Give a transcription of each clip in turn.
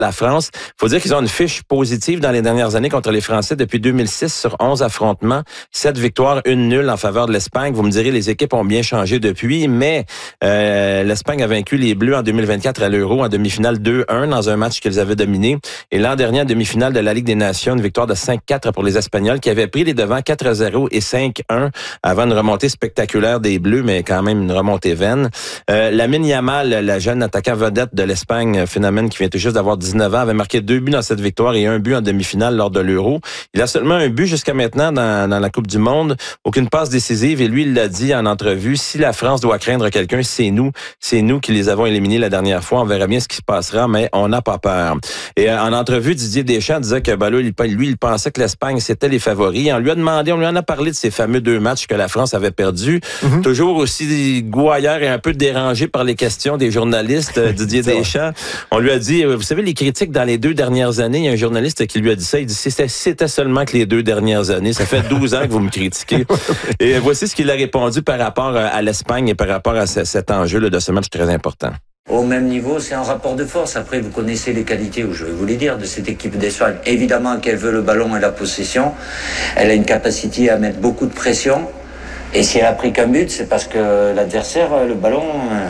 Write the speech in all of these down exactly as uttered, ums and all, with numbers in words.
la France. Il faut dire qu'ils ont une fiche positive dans les dernières années contre les Français depuis deux mille six sur onze affrontements, sept victoires, une nulle en faveur de l'Espagne. Vous me direz, les équipes ont bien changé depuis, mais euh, l'Espagne a vaincu les Bleus en deux mille vingt-quatre à l'Euro en demi-finale deux un dans un match qu'ils avaient dominé. Et l'an dernier, en demi-finale de la Ligue des Nations, une victoire de cinq quatre pour les Espagnols qui avaient pris les devants quatre à zéro et cinq un avant une remontée spectaculaire des Bleus, mais quand même une remontée vaine. Euh, Lamine Yamal, la jeune attaquant vedette de l'Espagne, phénomène qui vient tout juste d'avoir dix-neuf ans, avait marqué deux buts dans cette victoire et un but en demi-finale lors de l'Euro. Il a seulement un but jusqu'à maintenant dans, dans la Coupe du Monde, aucune passe décisive et lui, il l'a dit en entrevue, si la France doit craindre quelqu'un, c'est nous. C'est nous qui les avons éliminés la dernière fois. On verra bien ce qui se passera, mais on n'a pas peur. Et euh, en entrevue, Didier Deschamps disait que ben là, lui, il pensait que l'Espagne, c'était les favoris. On lui a demandé, on lui en a parlé de ces fameux deux matchs que la France avait perdus. Mm-hmm. Toujours aussi gouailleur et un peu dérangé par les questions des journalistes, Didier Deschamps. On lui a dit, vous savez, les critiques dans les deux dernières années, il y a un journaliste qui lui a dit ça, il dit, c'était, c'était seulement que les deux dernières années, ça fait douze ans que vous me critiquez. Et voici ce qu'il a répondu par rapport à l'Espagne et par rapport à ce, cet enjeu là, de ce match très important. Au même niveau, c'est un rapport de force. Après, vous connaissez les qualités, ou je vais vous les dire, de cette équipe d'Espagne. Évidemment qu'elle veut le ballon et la possession. Elle a une capacité à mettre beaucoup de pression. Et si elle a pris qu'un but, c'est parce que l'adversaire, le ballon,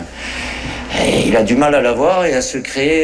euh, il a du mal à l'avoir et à se créer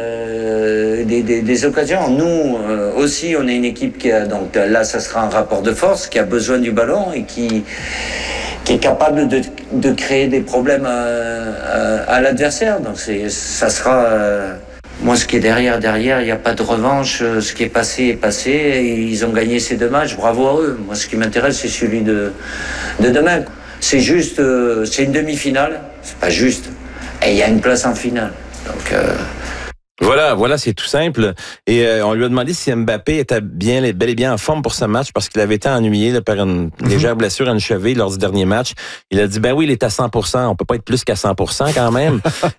euh, des, des, des occasions. Nous euh, aussi, on est une équipe qui a, donc là, ça sera un rapport de force, qui a besoin du ballon et qui... qui est capable de, de créer des problèmes à, à, à l'adversaire. Donc c'est, ça sera... Euh, moi, ce qui est derrière, derrière, il n'y a pas de revanche. Ce qui est passé est passé. Et ils ont gagné ces deux matchs. Bravo à eux. Moi, ce qui m'intéresse, c'est celui de, de demain. C'est juste... Euh, c'est une demi-finale. C'est pas juste. Et il y a une place en finale. Donc... Euh, Voilà, voilà, c'est tout simple. Et euh, on lui a demandé si Mbappé était bien, bel et bien en forme pour ce match parce qu'il avait été ennuyé là, par une mm-hmm. légère blessure à une cheville lors du dernier match. Il a dit, ben oui, il est à cent pour cent. On peut pas être plus qu'à cent pour cent quand même.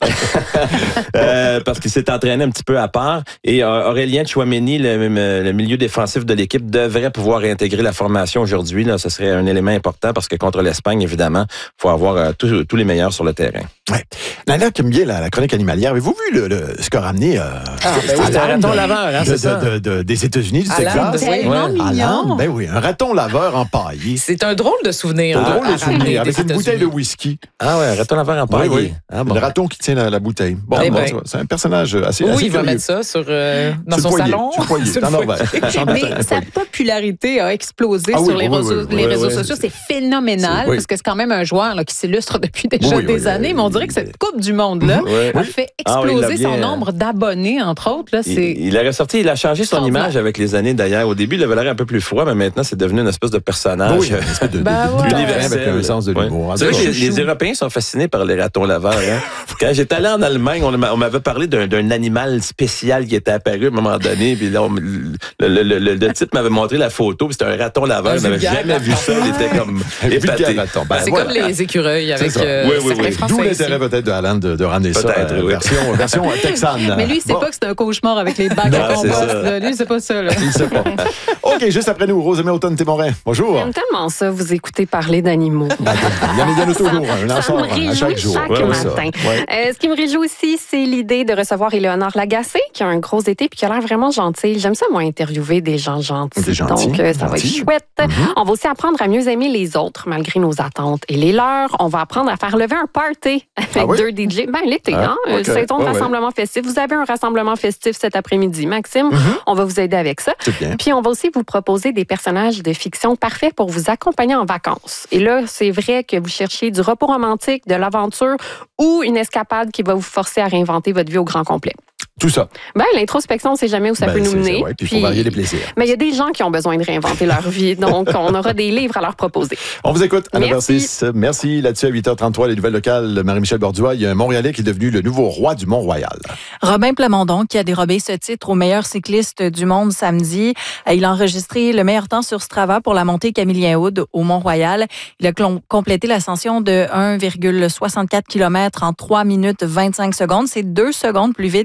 euh, parce qu'il s'est entraîné un petit peu à part. Et euh, Aurélien Tchouaméni, le, le milieu défensif de l'équipe, devrait pouvoir réintégrer la formation aujourd'hui. Là, ce serait un élément important parce que contre l'Espagne, évidemment, il faut avoir euh, tous, tous les meilleurs sur le terrain. Ouais. Nana, qui aime bien la, la chronique animalière, avez-vous vu le, le, ce qu'a ramené euh, ah, ben oui, c'est un raton laveur, hein, c'est de, ça? De, de, de, des États-Unis, du Texas. Tellement ouais. mignon. Ben oui, un raton laveur empaillé. C'est un drôle de souvenir. Un hein, drôle de souvenir, avec une bouteille de États-Unis. whisky. Ah ouais, un raton laveur empaillé. Oui, oui. Ah bon. Le raton qui tient la, la bouteille. Bon, Eh bon ben. tu vois, c'est un personnage assez, Oui, assez il va curieux. mettre ça sur, euh, dans Sur son le foyer, salon. sur le foyer, Sur c'est en le foyer. Norvège. Mais sa popularité a explosé Ah oui, sur les, oui, réseaux, oui, oui, les oui, réseaux oui, sociaux. c'est- C'est phénoménal c'est- oui. parce que c'est quand même un joueur là, qui s'illustre depuis déjà Oui, oui, des oui, années. oui, mais on oui, dirait oui. que cette Coupe du Monde-là Oui. a fait Ah oui, il l'a exploser bien, son euh, nombre d'abonnés, entre autres. Là, Il, c'est... il a ressorti, il a changé son Extraordinaire. image avec les années d'ailleurs. Au début, il avait l'air un peu plus froid, mais maintenant, c'est devenu une espèce de personnage. Oui, une espèce de, de, Ben de, ouais. de- Universel. avec un sens de l'humour. Ouais. C'est vrai que les, les Européens sont fascinés par les ratons laveurs. Hein? Quand j'étais allé en Allemagne, on, m'a- on m'avait parlé d'un, d'un animal spécial qui était apparu à un moment donné. Puis là, on- le, le, le, le, le type m'avait montré la photo. Puis c'était un raton laveur. Un Je n'avais vulgaire jamais vu ça. Il était comme Un épaté. vulgaire raton. Ben, C'est voilà. comme les écureuils avec C'est ça. euh, Oui, oui, certains oui. Français D'où ici. l'intérêt peut-être de Alan de, de ramener ça Peut-être, euh, oui. version, version texane. Mais lui, il sait Bon. pas que c'est un cauchemar avec les bacs à Non, c'est compost. ça. là. Lui, c'est pas ça. Là. Il sait pas. OK, juste après nous, Rosemée Automne-Témorin. Bonjour. J'aime tellement ça, vous écouter parler d'animaux. Il y en a, il y en a toujours un. On en Ça sort me un à réjouit chaque jour. chaque Ouais, matin. ça. Ouais. Euh, ce qui me réjouit aussi, c'est l'idée de recevoir Éléonore Lagacé, qui a un gros été puis qui a l'air vraiment gentille. J'aime ça, moi, interviewer des gens gentils. Des gentils, Donc, euh, ça va être gentils. chouette. On va aussi apprendre à mieux aimer les autres, malgré nos attentes et les leurs. On va apprendre à faire lever un party avec Ah oui? deux D J. Ben, l'été, Ah, hein? ok. C'est ton Ouais, ouais. rassemblement festif. Vous avez un rassemblement festif cet après-midi, Maxime. On va vous aider avec ça. C'est bien. Puis, on va aussi vous proposer des personnages de fiction parfaits pour vous accompagner en vacances. Et là, c'est vrai que vous cherchez du repos romantique, de l'aventure ou une escapade qui va vous forcer à réinventer votre vie au grand complet. Tout ça. Ben, l'introspection, on ne sait jamais où ça Ben, peut nous c'est mener. ça, ouais, puis il faut varier les plaisirs. Mais il y a des gens qui ont besoin de réinventer leur vie. Donc, on aura des livres à leur proposer. On vous écoute à neuf heures Merci. six. Merci. Là-dessus, à huit heures trente-trois, les nouvelles locales, Marie-Michel Bordua. Il y a un Montréalais qui est devenu le nouveau roi du Mont-Royal. Robin Plamondon qui a dérobé ce titre au meilleur cycliste du monde samedi. Il a enregistré le meilleur temps sur Strava pour la montée Camillien-Aude au Mont-Royal. Il a clon- complété l'ascension de un virgule soixante-quatre kilomètres en trois minutes vingt-cinq secondes. C'est deux secondes plus vite que Tadej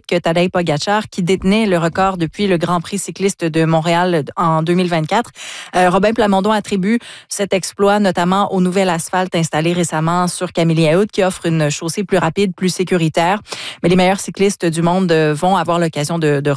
Tadej Pogacar, qui détenait le record depuis le Grand Prix cycliste de Montréal en deux mille vingt-quatre. Euh, Robin Plamondon attribue cet exploit notamment au nouvel asphalte installé récemment sur Camillien-Houde, qui offre une chaussée plus rapide, plus sécuritaire. Mais les meilleurs cyclistes du monde vont avoir l'occasion de, de